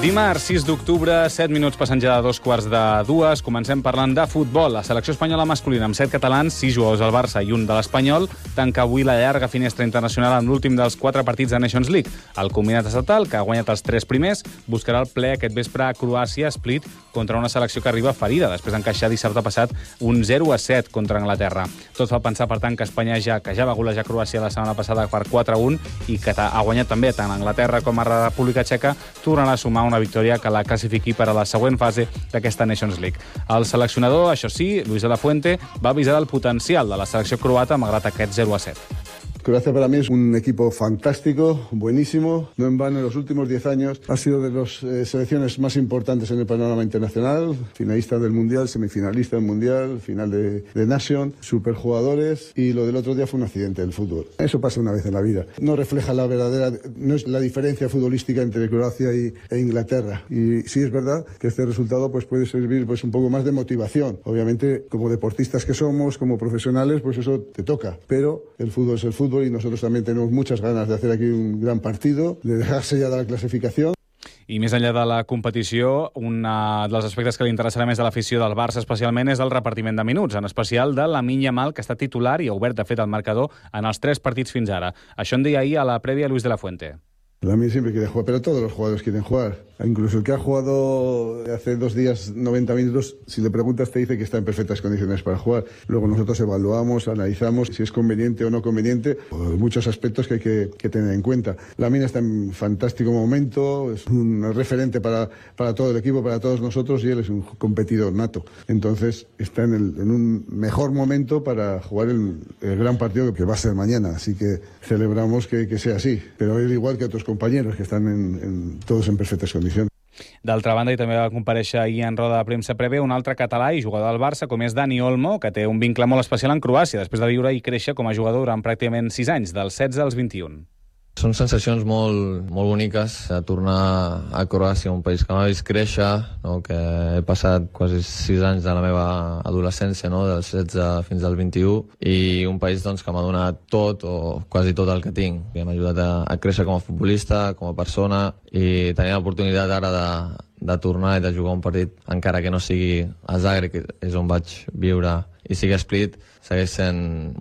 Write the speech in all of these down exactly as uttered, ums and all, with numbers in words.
Dimarts, sis d'octubre, set minuts passant ja de dos quarts de dues. Comencem parlant de futbol. La selecció espanyola masculina, amb set catalans, sis jugadors del Barça i un de l'Espanyol, tanca avui la llarga finestra internacional en l'últim dels quatre partits de Nations League. El combinat estatal, que ha guanyat els tres primers, buscarà el ple aquest vespre a Croàcia, Split, contra una selecció que arriba ferida, després d'encaixar dissabte passat un zero a set contra Anglaterra. Tot fa pensar, per tant, que Espanya, ja que ja va golejar Croàcia la setmana passada per quatre a un i que ha guanyat també tant Anglaterra com a República Txeca, tornarà a sumar una victòria que la classifiqui per a la següent fase d'aquesta Nations League. El seleccionador, això sí, Luis de la Fuente, va avisar del potencial de la selecció croata malgrat aquest zero a set. Croacia para mí es un equipo fantástico, buenísimo. No en vano, en los últimos diez años ha sido de las eh, selecciones más importantes en el panorama internacional. Finalista del Mundial, semifinalista del Mundial, final de, de Nation, superjugadores. Y lo del otro día fue un accidente del fútbol. Eso pasa una vez en la vida. No refleja la verdadera, no es la diferencia futbolística entre Croacia y, e Inglaterra. Y sí es verdad que este resultado pues, puede servir pues, un poco más de motivación. Obviamente, como deportistas que somos, como profesionales, pues eso te toca. Pero el fútbol es el fútbol y nosotros también tenemos muchas ganas de hacer aquí un gran partido, de dejarse ya de la clasificación. I més enllà de la competició, un dels aspectes que li interessarà més a l'afició del Barça especialment és el repartiment de minuts, en especial de Lamine Yamal, que està titular i ha obert, de fet, el marcador en els tres partits fins ara. Això en deia ahir a la prèvia Luis de la Fuente. Lamine siempre quiere jugar, pero todos los jugadores quieren jugar. Incluso el que ha jugado hace dos días noventa minutos, si le preguntas te dice que está en perfectas condiciones para jugar. Luego nosotros evaluamos, analizamos si es conveniente o no conveniente, muchos aspectos que hay que, que tener en cuenta. Lamine está en fantástico momento, es un referente para, para todo el equipo, para todos nosotros, y él es un competidor nato. Entonces está en, el, en un mejor momento para jugar el, el gran partido que va a ser mañana. Así que celebramos que, que sea así. Pero él, igual que otros compañeros que están en, en, todos en perfectes condicions. D'altra banda, i també va comparèixer ahir en roda de premsa prèvia un altre català i jugador del Barça, com és Dani Olmo, que té un vincle molt especial en Croàcia, després de viure i créixer com a jugador durant pràcticament sis anys, dels setze als vint-i-un. Són sensacions molt, molt boniques, a tornar a Croàcia, un país que m'ha vist créixer, no? Que he passat quasi sis anys de la meva adolescència, no? Dels setze fins als vint-i-u, i un país doncs, que m'ha donat tot, o quasi tot el que tinc, que m'ha ajudat a, a créixer com a futbolista, com a persona, i tenir l'oportunitat ara de, de tornar i de jugar un partit, encara que no sigui a Zagreb, que és on vaig viure, i sigui a Split, segueix sent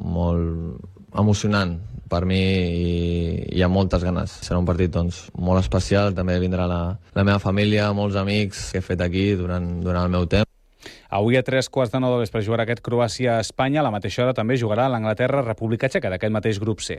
molt emocionant per mi i, i amb moltes ganes. Serà un partit doncs, molt especial, també vindrà la, la meva família, molts amics que he fet aquí durant, durant el meu temps. Avui a tres quarts de nou de vespre jugarà aquest Croàcia-Espanya, a la mateixa hora també jugarà l'Anglaterra-República Txeca d'aquest mateix grup C.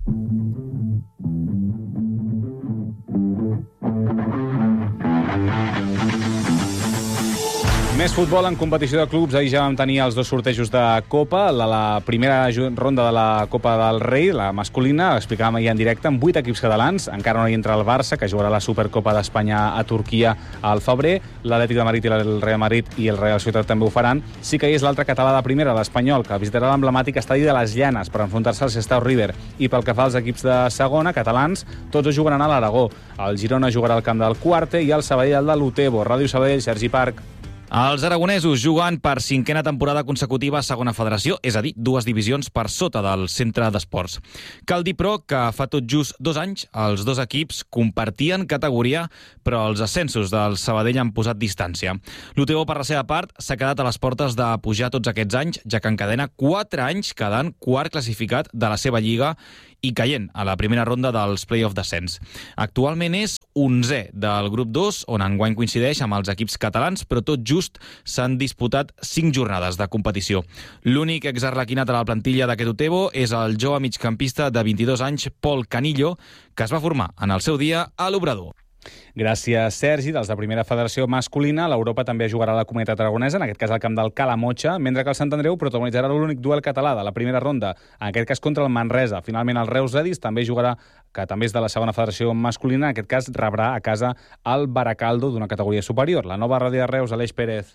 Més futbol en competició de clubs. Ahir ja vam tenir els dos sortejos de Copa. La, la primera ronda de la Copa del Rei, la masculina, l'explicàvem ahir en directe, amb vuit equips catalans. Encara no hi entra el Barça, que jugarà la Supercopa d'Espanya a Turquia al febrer. L'Atlètic de Madrid i el Real Madrid i el Real Societat també ho faran. Sí que hi és l'altre català de primera, l'Espanyol, que visitarà l'emblemàtic estadi de les Llanes per enfrontar-se al Sestao River. I pel que fa als equips de segona, catalans, tots dos jugaran a l'Aragó. El Girona jugarà al camp del Cuarte i el Sabadell al de l'Utebo. Ràdio Sabadell, Sergi Parc. Els aragonesos juguen per cinquena temporada consecutiva a segona federació, és a dir, dues divisions per sota del centre d'esports. Cal dir, però, que fa tot just dos anys els dos equips compartien categoria, però els ascensos del Sabadell han posat distància. L'Utebo, per la seva part, s'ha quedat a les portes de pujar tots aquests anys, ja que encadena quatre anys quedant quart classificat de la seva lliga i caient a la primera ronda dels play-off d'ascens. Actualment és onzè del grup dos, on enguany coincideix amb els equips catalans, però tot just s'han disputat cinc jornades de competició. L'únic exarlequinat a la plantilla d'aquest Utebo és el jove migcampista de vint-i-dos anys, Pol Canillo, que es va formar en el seu dia a l'Obrador. Gràcies, Sergi. Dels de primera federació masculina, l'Europa també jugarà a la Comunitat Aragonesa, en aquest cas al camp del Calamotxa, mentre que el Sant Andreu protagonitzarà l'únic duel català de la primera ronda, en aquest cas contra el Manresa. Finalment, el Reus Edis també jugarà, que també és de la segona federació masculina, en aquest cas rebrà a casa el Baracaldo d'una categoria superior. La nova ràdio de Reus, Aleix Pérez.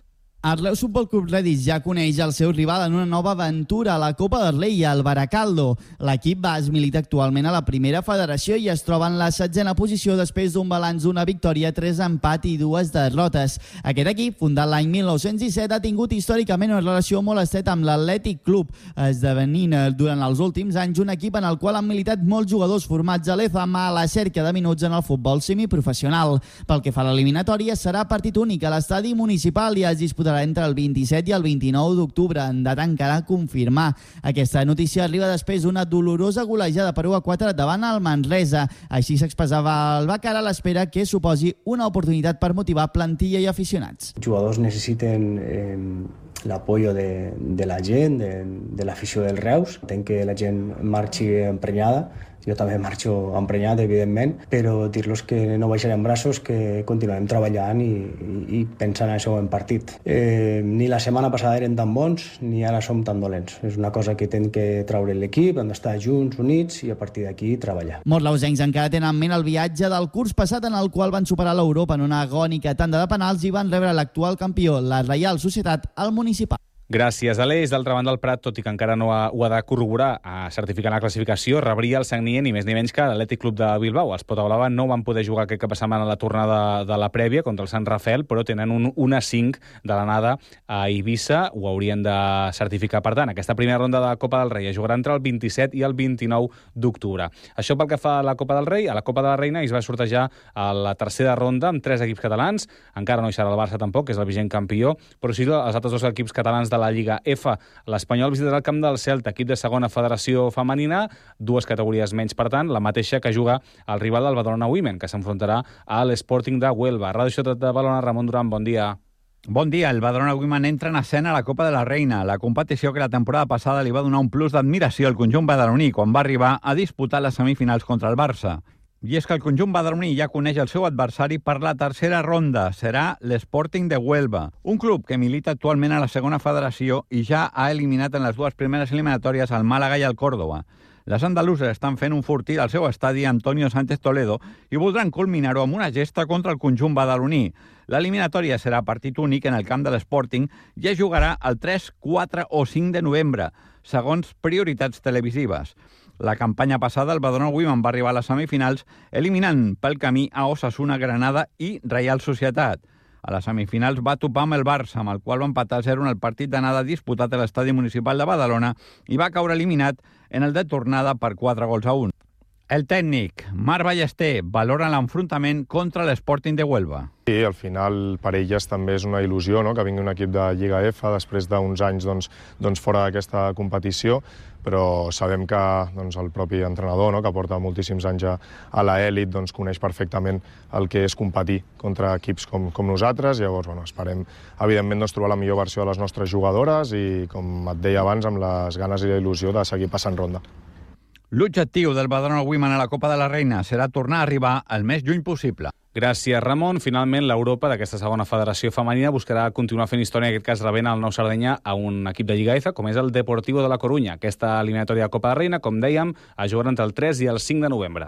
El Reus Futbol Club Redis ja coneix el seu rival en una nova aventura a la Copa del Rei, el Baracaldo. L'equip bas milita actualment a la primera federació i es troba en la setzena posició després d'un balanç d'una victòria, tres empat i dues derrotes. Aquest equip, fundat l'any mil nou-cents disset, ha tingut històricament una relació molt estreta amb l'Atlètic Club, esdevenint durant els últims anys un equip en el qual han militat molts jugadors formats a l'E Z A M a la cerca de minuts en el futbol semiprofessional. Pel que fa a l'eliminatòria, serà partit únic a l'estadi municipal i es disputarà entre el vint-i-set i el vint-i-nou d'octubre, en data encara a confirmar. Aquesta notícia arriba després d'una dolorosa golejada per u a quatre davant el Manresa. Així s'expressava el Bàcar a l'espera que suposi una oportunitat per motivar plantilla i aficionats. Els jugadors necessiten eh, l'apoyo de, de la gent, de, de l'afició del Reus. Entenc que la gent marxi emprenyada. Jo també marxo emprenyat, evidentment, però dir-los que no baixarem braços, que continuarem treballant i, i, i pensant en el següent partit. Eh, ni la setmana passada eren tan bons, ni ara som tan dolents. És una cosa que tenen que treure l'equip, hem d'estar junts, units, i a partir d'aquí treballar. Molts lausencs encara tenen en ment el viatge del curs passat en el qual van superar l'Europa en una agònica tanda de penals i van rebre l'actual campió, la Reial Societat, al municipal. Gràcies, Aleix. D'altra banda, el Prat, tot i que encara no ha, ho ha de corroborar a certificar la classificació, rebria el Sagnier ni més ni menys que l'Atlètic Club de Bilbao. Els Potablava no van poder jugar aquest cap de setmana a la tornada de la prèvia contra el Sant Rafael, però tenen un un a cinc de l'anada a Eivissa. Ho haurien de certificar. Per tant, aquesta primera ronda de la Copa del Rei es jugarà entre el vint-i-set i el vint-i-nou d'octubre. Això pel que fa a la Copa del Rei. A la Copa de la Reina es va sortejar a la tercera ronda amb tres equips catalans. Encara no hi serà el Barça tampoc, que és el vigent campió, però sí els altres dos equips catalans de la Lliga F. L'Espanyol visitarà el camp del Celta, equip de segona federació femenina, dues categories menys, per tant, la mateixa que juga el rival del Badalona Women, que s'enfrontarà a l'Sporting de Huelva. Ràdio Ciutat de Badalona, Ramon Duran, bon dia. Bon dia, el Badalona Women entra en escena a la Copa de la Reina, la competició que la temporada passada li va donar un plus d'admiració al conjunt badaloní quan va arribar a disputar les semifinals contra el Barça. I és que el conjunt badaloní ja coneix el seu adversari per la tercera ronda. Serà l'Sporting de Huelva, un club que milita actualment a la segona federació i ja ha eliminat en les dues primeres eliminatòries al Màlaga i al Córdoba. Les andaluses estan fent un fortí al seu estadi Antonio Sánchez Toledo i voldran culminar-ho amb una gesta contra el conjunt badaloní. L'eliminatòria serà partit únic en el camp de l'Sporting i es jugarà el tres, quatre o cinc de novembre, segons prioritats televisives. La campanya passada, el Badalona Women va arribar a les semifinals eliminant pel camí a Osasuna, Granada i Reial Societat. A les semifinals va topar amb el Barça, amb el qual va empatar a zero en el partit d'anada disputat a l'estadi municipal de Badalona i va caure eliminat en el de tornada per quatre gols a un. El tècnic, Marc Ballester, valora l'enfrontament contra l'Sporting de Huelva. Sí, al final per elles també és una il·lusió, no?, que vingui un equip de Lliga F després d'uns anys doncs, doncs fora d'aquesta competició, però sabem que doncs, el propi entrenador, no?, que porta moltíssims anys a, a l'elit, doncs, coneix perfectament el que és competir contra equips com, com nosaltres. Llavors, bueno, esperem, evidentment, doncs, trobar la millor versió de les nostres jugadores i, com et deia abans, amb les ganes i la il·lusió de seguir passant ronda. L'objectiu del Badalona Women a la Copa de la Reina serà tornar a arribar el més lluny possible. Gràcies, Ramon. Finalment, l'Europa d'aquesta segona federació femenina buscarà continuar fent història, en aquest cas rebent el Nou Sardenya a un equip de Lliga F, com és el Deportivo de la Corunya. Aquesta eliminatòria de Copa de la Reina, com dèiem, es jugarà entre el tres i el cinc de novembre.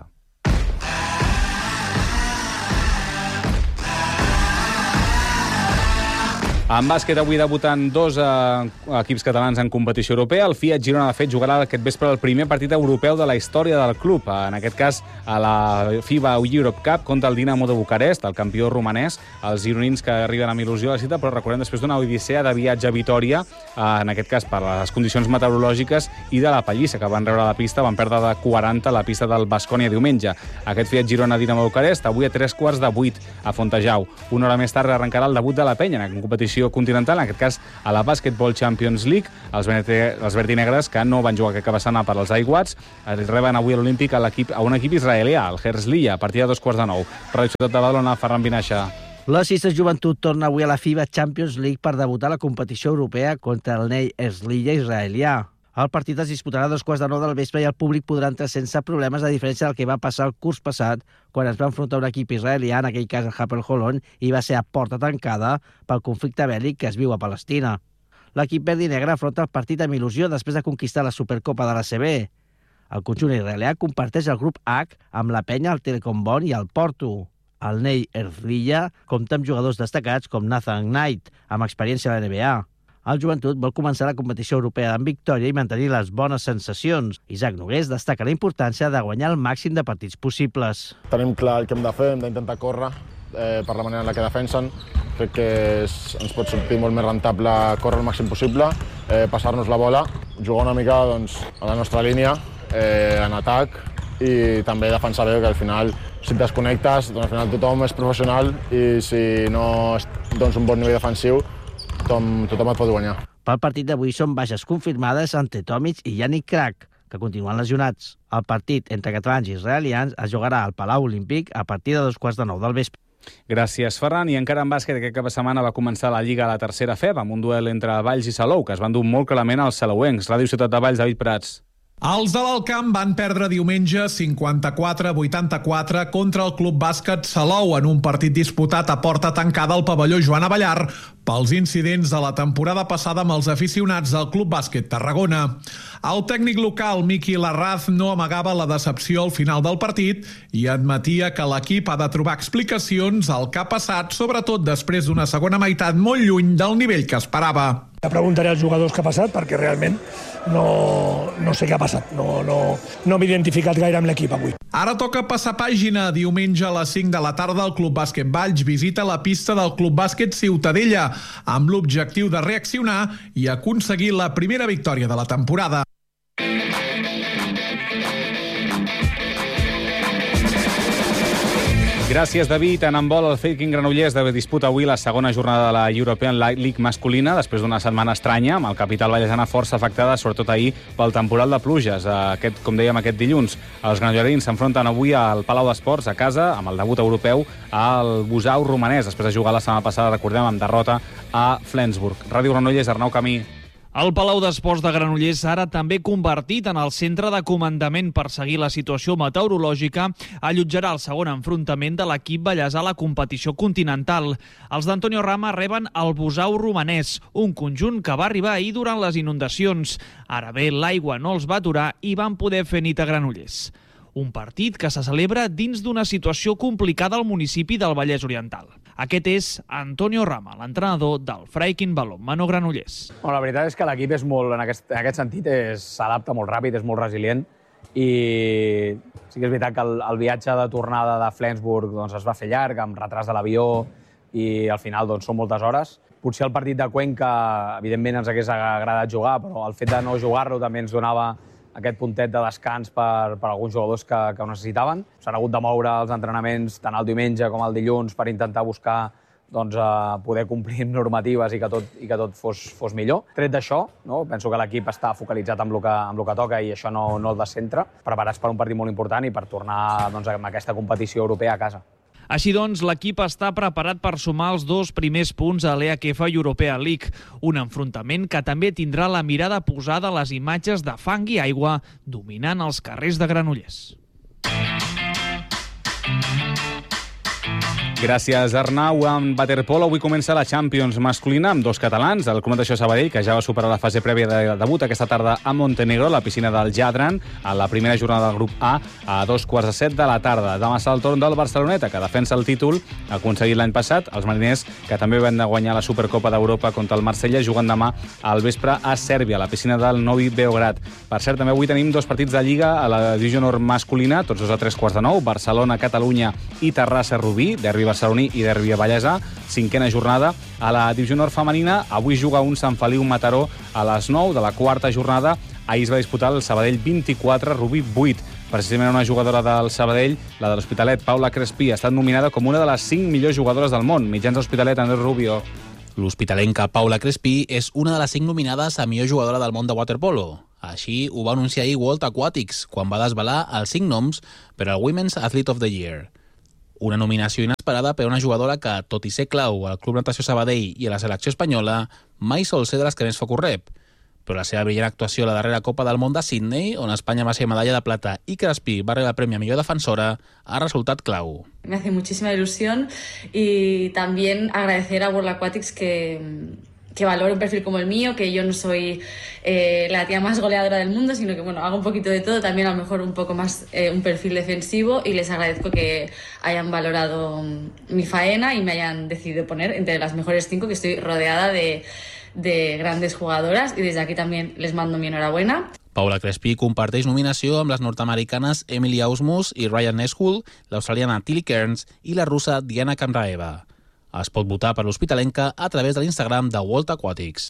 En bàsquet, avui debutant dos eh, equips catalans en competició europea. El Fiat Girona, de fet, jugarà aquest vespre el primer partit europeu de la història del club. En aquest cas, a la FIBA Europe Cup contra el Dinamo de Bucarest, el campió romanès. Els gironins que arriben amb il·lusió a la cita, però recordem després d'una odissea de viatge a Vitòria, eh, en aquest cas per les condicions meteorològiques i de la pallissa que van rebre a la pista, van perdre de quaranta a la pista del Baskonia diumenge. Aquest Fiat Girona Dinamo de Bucarest, avui a tres quarts de vuit a Fontejau. Una hora més tard arrencarà el debut de la penya en competició continental, en aquest cas a la Basketball Champions League. Els, els verdinegres, que no van jugar aquest cap de setmana per als aiguats, reben avui a l'Olímpic a, a un equip israelià, el Herzliya, a partir de dos quarts de nou. Ràdio Ciutat de Badalona, Ferran Vinaixa. La Sisses Joventut torna avui a la FIBA Champions League per debutar a la competició europea contra el Ney Herzliya israelià. El partit es disputarà a dos quarts de nou del vespre i el públic podrà entrar sense problemes, a diferència del que va passar el curs passat, quan es va enfrontar un equip israelià, en aquell cas el Hapoel Holon, i va ser a porta tancada pel conflicte bèl·lic que es viu a Palestina. L'equip verd i negre afronta el partit amb il·lusió després de conquistar la Supercopa de l'A C B. El conjunt israelià comparteix el grup H amb la Penya, el Telecom Bonn i el Porto. El Ney Erlilla compta amb jugadors destacats com Nathan Knight, amb experiència a la N B A. El Joventut vol començar la competició europea amb victòria i mantenir les bones sensacions. Isaac Nogués destaca la importància de guanyar el màxim de partits possibles. Tenim clar el que hem de fer, hem d'intentar córrer eh, per la manera en la que defensen. Crec que és, ens pot sortir molt més rentable córrer el màxim possible, eh, passar-nos la bola, jugar una mica doncs, a la nostra línia, eh, en atac, i també defensar bé, que al final, si et desconnectes, doncs al final tothom és professional i si no dones un bon nivell defensiu, tothom, tothom et pot guanyar. Pel partit d'avui són baixes confirmades Ante Tomic i Yannick Crac, que continuen lesionats. El partit entre catalans i israelians es jugarà al Palau Olímpic a partir de dos quarts de nou del vespre. Gràcies, Ferran. I encara en bàsquet, aquest cap de setmana va començar la Lliga a la tercera F E B amb un duel entre Valls i Salou, que es van dur molt clarament als salouencs. Ràdio Ciutat de Valls, David Prats. Els de l'Alcamp van perdre diumenge cinquanta-quatre a vuitanta-quatre contra el Club Bàsquet Salou en un partit disputat a porta tancada al pavelló Joan Avellar pels incidents de la temporada passada amb els aficionats del Club Bàsquet Tarragona. El tècnic local, Miqui Larraz, no amagava la decepció al final del partit i admetia que l'equip ha de trobar explicacions al que ha passat, sobretot després d'una segona meitat molt lluny del nivell que esperava. Ja preguntaré als jugadors què ha passat perquè realment no, no sé què ha passat. No, no, no m'he identificat gaire amb l'equip avui. Ara toca passar pàgina. Diumenge a les cinc de la tarda el Club Bàsquet Valls visita la pista del Club Bàsquet Ciutadella amb l'objectiu de reaccionar i aconseguir la primera victòria de la temporada. Gràcies, David. En handbol, el Falcon Granollers disputa avui la segona jornada de la European League masculina, després d'una setmana estranya, amb el capital vallesana força afectada, sobretot ahir, pel temporal de pluges. Aquest, com dèiem, aquest dilluns, els granollerins s'enfronten avui al Palau d'Esports, a casa, amb el debut europeu, al Busau romanès, després de jugar la setmana passada, recordem, amb derrota a Flensburg. Ràdio Granollers, Arnau Camí. El Palau d'Esports de Granollers, ara també convertit en el centre de comandament per seguir la situació meteorològica, allotjarà el segon enfrontament de l'equip ballesà a la competició continental. Els d'Antonio Rama reben el Busau romanès, un conjunt que va arribar ahir durant les inundacions. Ara bé, l'aigua no els va aturar i van poder fer nit a Granollers. Un partit que se celebra dins d'una situació complicada al municipi del Vallès Oriental. Aquest és Antonio Rama, l'entrenador del Falcon Balonmano Granollers. Bueno, la veritat és que l'equip és molt, en aquest, en aquest sentit s'adapta molt ràpid, és molt resilient i sí que és veritat que el, el viatge de tornada de Flensburg doncs, es va fer llarg, amb retras de l'avió i al final doncs, són moltes hores. Potser el partit de Cuenca, evidentment ens hagués agradat jugar, però el fet de no jugar-lo també ens donava aquest puntet de descans per, per alguns jugadors que, que ho necessitaven. S'han hagut de moure els entrenaments tant el diumenge com el dilluns per intentar buscar doncs, eh, poder complir normatives i que tot, i que tot fos, fos millor. Tret d'això, no? Penso que l'equip està focalitzat amb el que, amb el que toca i això no, no el descentra, preparats per un partit molt important i per tornar doncs, amb aquesta competició europea a casa. Així doncs, l'equip està preparat per sumar els dos primers punts a l'E H F European League, un enfrontament que també tindrà la mirada posada a les imatges de fang i aigua dominant els carrers de Granollers. Gràcies, Arnau. En waterpolo avui comença la Champions masculina amb dos catalans, el Club Natació Sabadell, que ja va superar la fase prèvia de debut aquesta tarda a Montenegro, a la piscina del Jadran, a la primera jornada del grup A, a dos quarts de set de la tarda. Demà serà el torn del Barceloneta, que defensa el títol aconseguit l'any passat. Els mariners, que també van guanyar la Supercopa d'Europa contra el Marsella, juguen demà al vespre a Sèrbia, a la piscina del Novi Beograd. Per cert, també avui tenim dos partits de Lliga a la divisió nord masculina, tots dos a tres quarts de nou, Barcelona, Catalunya i Terrassa, Rubí, derbi barceloní i derbi vallesa, cinquena jornada. A la divisió nord femenina, avui juga un Sant Feliu Mataró a les nou de la quarta jornada. Ahir es va disputar el Sabadell vint-i-quatre, Rubí vuit. Precisament una jugadora del Sabadell, la de l'Hospitalet, Paula Crespí, ha estat nominada com una de les cinc millors jugadores del món. Mitjans de l'Hospitalet, Andrés Rubio. L'hospitalenca Paula Crespí és una de les cinc nominades a millor jugadora del món de waterpolo. Així ho va anunciar ahir World Aquatics, quan va desvelar els cinc noms per al Women's Athlete of the Year. Una nominació inesperada per a una jugadora que, tot i ser clau al Club Natació Sabadell i a la selecció espanyola, mai sol ser de les que més fa correp. Però la seva brillant actuació a la darrera Copa del Món de Sydney, on Espanya va ser medalla de plata i Crespí va rebre el premi a millor defensora, ha resultat clau. Me hace muchísima ilusión y también agradecer a World Aquatics que, que valore un perfil como el mío, que yo no soy eh, la tía más goleadora del mundo, sino que bueno, hago un poquito de todo, también a lo mejor un poco más eh, un perfil defensivo, y les agradezco que hayan valorado mi faena y me hayan decidido poner entre las mejores cinco, que estoy rodeada de, de grandes jugadoras, y desde aquí también les mando mi enhorabuena. Paula Crespí comparteix nominació amb les nord-americanes Emily Ausmus i Ryan Neshull, l'australiana Tilly Kearns i la russa Diana Kamraeva. Es pot votar per l'Hospitalenca a través de l'Instagram de World Aquatics.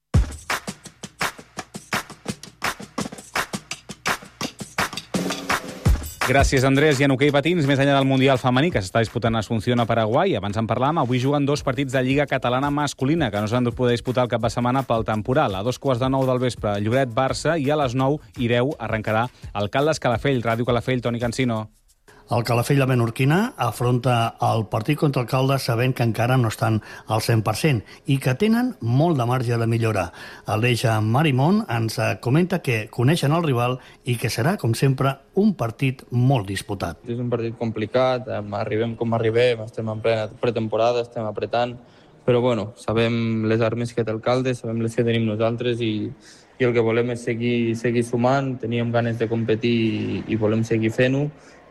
Gràcies, Andrés. I en hoquei patins, més enllà del Mundial femení, que s'està disputant a Asunción, a Paraguai, abans en parlàvem, avui juguen dos partits de Lliga Catalana masculina, que no s'han de poder disputar el cap de setmana pel temporal. A dos quarts de nou del vespre, Lloret-Barça, i a les nou, Ireu arrencarà el Caldes-Calafell. Ràdio Calafell, Toni Cancino. El Calafell de Menorquina afronta el partit contra el Caldes sabent que encara no estan al cent per cent i que tenen molt de marge de millora. Aleix Marimón ens comenta que coneixen el rival i que serà, com sempre, un partit molt disputat. És un partit complicat, arribem com arribem, estem en plena pretemporada, estem apretant, però bueno, sabem les armes que té el Caldes, sabem les que tenim nosaltres i, i el que volem és seguir, seguir sumant, teníem ganes de competir i, i volem seguir fent-ho,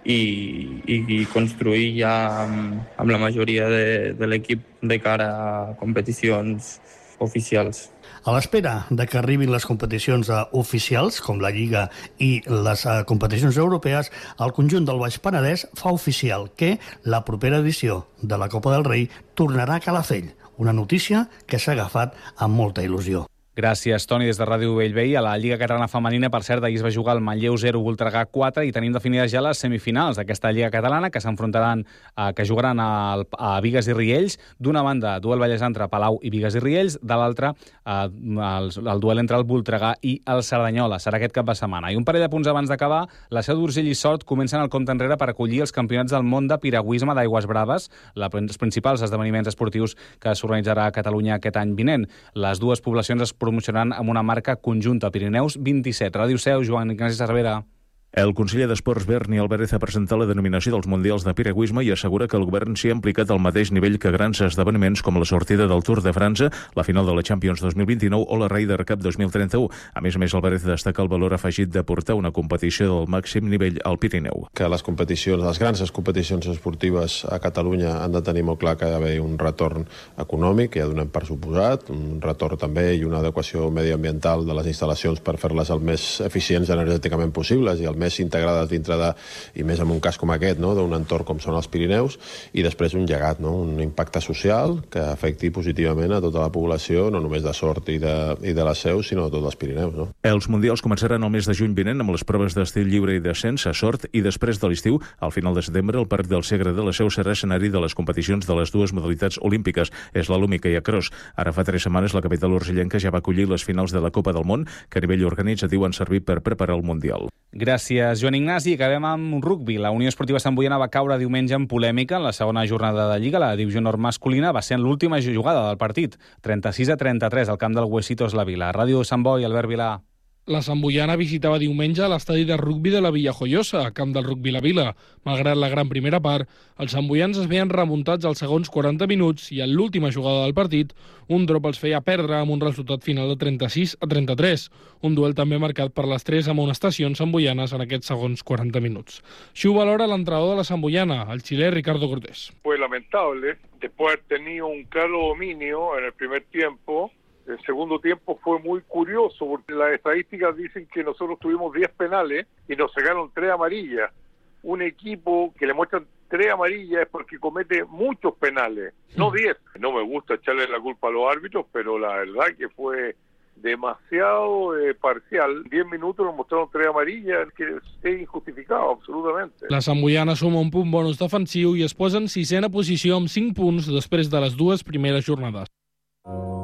I, i construir ja amb, amb la majoria de, de l'equip de cara a competicions oficials. A l'espera de que arribin les competicions oficials, com la Lliga i les competicions europees, el conjunt del Baix Penedès fa oficial que la propera edició de la Copa del Rei tornarà a Calafell, una notícia que s'ha agafat amb molta il·lusió. Gràcies, Toni, des de Ràdio Bellvei. A la Lliga Catalana Femenina, per cert, ahir es va jugar el Manlleu zero, Voltregà quatre, i tenim definides ja les semifinals d'aquesta Lliga Catalana, que s'enfrontaran, eh, que jugaran a, a Bigues i Riells. D'una banda, duel Vallès entre Palau i Bigues i Riells, de l'altra, eh, el, el duel entre el Voltregà i el Cerdanyola. Serà aquest cap de setmana. I un parell de punts abans d'acabar, la Seu d'Urgell i Sort comencen el compte enrere per acollir els campionats del món de piragüisme d'Aigües Braves, la, els principals esdeveniments esportius que s'organitzarà a Catalunya aquest any vinent. Les dues poblacions es promocionaran amb una marca conjunta, Pirineus vint-i-set. Ràdio Seu, Joan Ignasi Cervera. El conseller d'Esports, Berni Álvarez, ha presentat la denominació dels Mundials de Piragüisme i assegura que el govern s'hi ha implicat al mateix nivell que grans esdeveniments com la sortida del Tour de França, la final de la Champions dos mil vint-i-nou o la Ryder Cup dos mil trenta-u. A més a més, Álvarez destaca el valor afegit de portar una competició del màxim nivell al Pirineu. Que les competicions, les grans competicions esportives a Catalunya han de tenir molt clar que hi ha d'haver un retorn econòmic, que ja donem per suposat, un retorn també i una adequació mediambiental de les instal·lacions per fer-les el més eficients energèticament possibles i el més integrades dintre de, i més en un cas com aquest, no? D'un entorn com són els Pirineus, i després un llegat, no? Un impacte social que afecti positivament a tota la població, no només de Sort i de, i de la Seu, sinó de tots els Pirineus. No? Els Mundials començaran el mes de juny vinent amb les proves d'estil lliure i descens a Sort, i després de l'estiu, al final de setembre, el Parc del Segre de la Seu serà escenari de les competicions de les dues modalitats olímpiques, eslalòmica i acròs. Ara fa tres setmanes la capital urgellenca ja va acollir les finals de la Copa del Món, que a nivell organitzatiu han servit per preparar el Mundial. Gràcies, Joan Ignasi. Acabem amb un rugbi. La Unió Esportiva Sant Boiana va caure diumenge en polèmica en la segona jornada de Lliga. La divisió nord masculina va ser en l'última jugada del partit. trenta-sis a trenta-tres al camp del Huesitos la Vila. Ràdio Sant Boi, Albert Vilà. La Santboiana visitava diumenge l'estadi de rugbi de la Villajoiosa, a camp del rugbi La Vila. Malgrat la gran primera part, els santboians es veien remuntats als segons quaranta minuts i en l'última jugada del partit, un drop els feia perdre amb un resultat final de trenta-sis a trenta-tres, un duel també marcat per les tres amonestacions santboianes en aquests segons quaranta minuts. Així ho valora l'entrenador de la Santboiana, el xilè Ricardo Cortés. Fue lamentable, después de haber tenido un claro dominio en el primer tiempo. El segundo tiempo fue muy curioso porque las estadísticas dicen que nosotros tuvimos diez penales y nos sacaron tres amarillas. Un equipo que le muestran tres amarillas es porque comete muchos penales, no diez. No me gusta echarle la culpa a los árbitros, pero la verdad que fue demasiado eh, parcial. diez minutos nos mostraron tres amarillas, que es injustificado, absolutamente. La Santboiana suma un punt bonus defensiu i es posa en sisena posició amb cinc punts després de les dues primeres jornades.